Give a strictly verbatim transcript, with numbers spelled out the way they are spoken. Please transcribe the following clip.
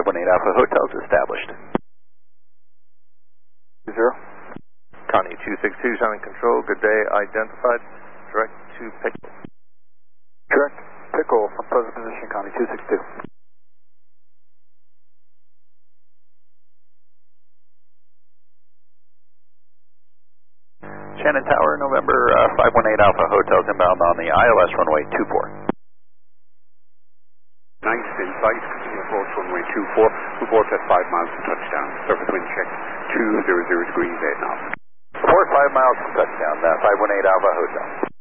five one eight Alpha Hotels established. Zero. Connie two six two, Sound and Control, good day, identified, direct to Pickle. Correct. Pickle from present position, Connie two six two. Shannon Tower, November uh, five one eight Alpha Hotels inbound on the I L S runway two four. Nice in sight, continue approach runway two four, report at five miles from touchdown, surface wind check two zero zero degrees eight knots. Report five miles from touchdown, uh, five one eight Alpha Hotel.